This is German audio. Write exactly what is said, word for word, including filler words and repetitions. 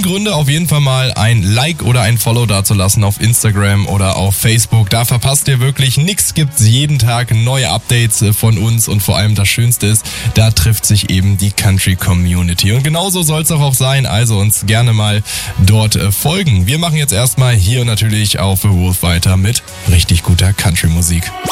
Gründe, auf jeden Fall mal ein Like oder ein Follow dazulassen auf Instagram oder auf Facebook. Da verpasst ihr wirklich nichts. Gibt's jeden Tag neue Updates von uns und vor allem das Schönste ist, da trifft sich eben die Country Community. Und genauso soll es auch sein, also uns gerne mal dort folgen. Wir machen jetzt erstmal hier natürlich auf The Wolf weiter mit richtig guter Country-Musik.